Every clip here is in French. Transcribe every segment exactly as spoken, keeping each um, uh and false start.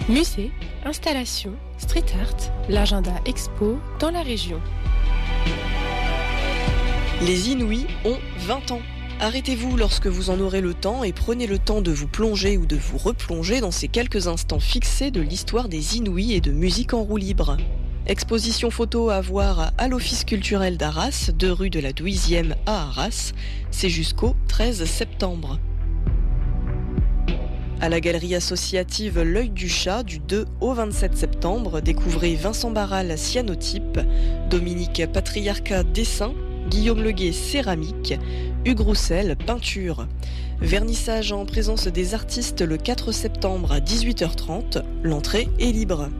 Musée, installations, street art, l'agenda expo dans la région. Les Inouïs ont vingt ans. Arrêtez-vous lorsque vous en aurez le temps et prenez le temps de vous plonger ou de vous replonger dans ces quelques instants fixés de l'histoire des Inouïs et de musique en roue libre. Exposition photo à voir à l'Office culturel d'Arras, deux rue de la Douzième à Arras. C'est jusqu'au treize septembre. À la galerie associative L'Œil du Chat, du deux au vingt-sept septembre, découvrez Vincent Barral, cyanotype, Dominique Patriarcat, dessin, Guillaume Leguet, céramique, Hugues Roussel, peinture. Vernissage en présence des artistes le quatre septembre à dix-huit heures trente, l'entrée est libre.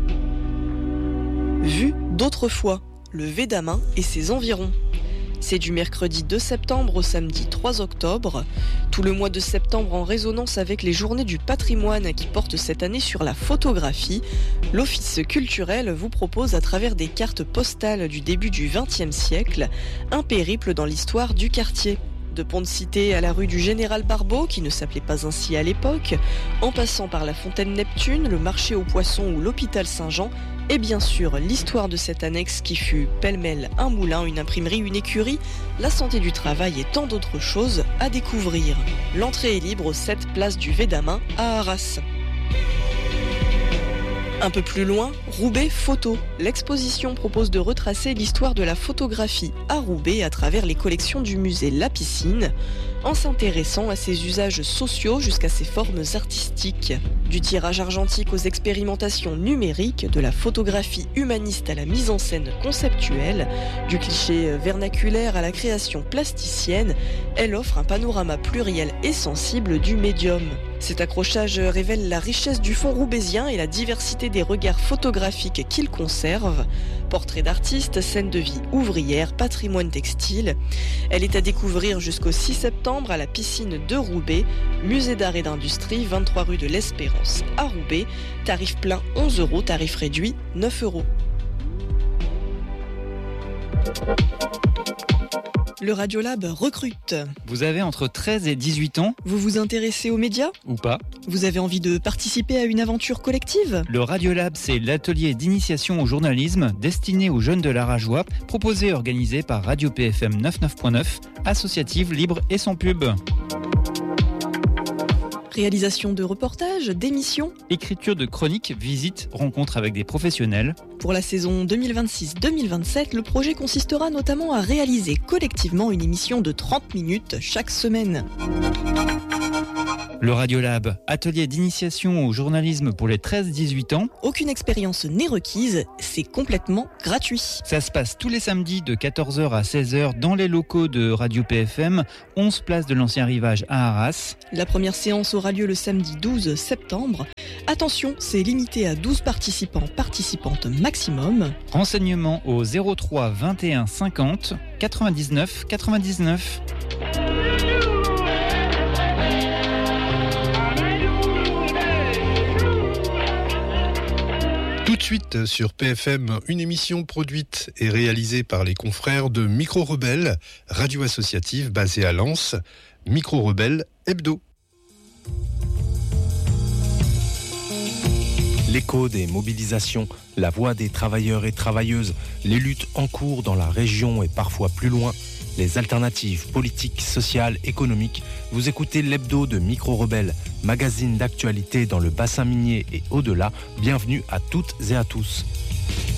Vue d'autrefois, le Védamin et ses environs. C'est du mercredi deux septembre au samedi trois octobre. Tout le mois de septembre en résonance avec les journées du patrimoine qui portent cette année sur la photographie, l'Office culturel vous propose à travers des cartes postales du début du vingtième siècle un périple dans l'histoire du quartier. De Pont-de-Cité à la rue du Général Barbeau, qui ne s'appelait pas ainsi à l'époque, en passant par la Fontaine Neptune, le marché aux poissons ou l'hôpital Saint-Jean, et bien sûr l'histoire de cette annexe qui fut pêle-mêle un moulin, une imprimerie, une écurie, la santé du travail et tant d'autres choses à découvrir. L'entrée est libre au sept place du Védamin à Arras. Un peu plus loin, Roubaix Photo. L'exposition propose de retracer l'histoire de la photographie à Roubaix à travers les collections du musée La Piscine, en s'intéressant à ses usages sociaux jusqu'à ses formes artistiques. Du tirage argentique aux expérimentations numériques, de la photographie humaniste à la mise en scène conceptuelle, du cliché vernaculaire à la création plasticienne, elle offre un panorama pluriel et sensible du médium. Cet accrochage révèle la richesse du fond roubaisien et la diversité des regards photographiques qu'il conserve. Portraits d'artistes, scènes de vie ouvrière, patrimoine textile. Elle est à découvrir jusqu'au six septembre à la piscine de Roubaix, musée d'art et d'industrie, vingt-trois rue de l'Espérance à Roubaix. Tarif plein onze euros, tarif réduit neuf euros. Le Radiolab recrute. Vous avez entre treize et dix-huit ans ? Vous vous intéressez aux médias ? Ou pas ? Vous avez envie de participer à une aventure collective ? Le Radiolab, c'est l'atelier d'initiation au journalisme destiné aux jeunes de l'Arajois, proposé et organisé par Radio P F M quatre-vingt-neuf point neuf, associative, libre et sans pub. Réalisation de reportages, d'émissions. Écriture de chroniques, visites, rencontres avec des professionnels. Pour la saison deux mille vingt-six deux mille vingt-sept, le projet consistera notamment à réaliser collectivement une émission de trente minutes chaque semaine. Le Radiolab, atelier d'initiation au journalisme pour les treize dix-huit ans. Aucune expérience n'est requise, c'est complètement gratuit. Ça se passe tous les samedis de quatorze heures à seize heures dans les locaux de Radio P F M, onze place de l'Ancien Rivage à Arras. La première séance aura lieu le samedi douze septembre. Attention, c'est limité à douze participants, participantes maximum. Renseignements au zéro trois vingt et un cinquante quatre-vingt-dix-neuf quatre-vingt-dix-neuf. Tout de suite sur P F M, une émission produite et réalisée par les confrères de Micro Rebelle, radio associative basée à Lens, Micro Rebelle Hebdo. L'écho des mobilisations, la voix des travailleurs et travailleuses, les luttes en cours dans la région et parfois plus loin, les alternatives politiques, sociales, économiques. Vous écoutez l'hebdo de Micro Rebelle, magazine d'actualité dans le bassin minier et au-delà. Bienvenue à toutes et à tous.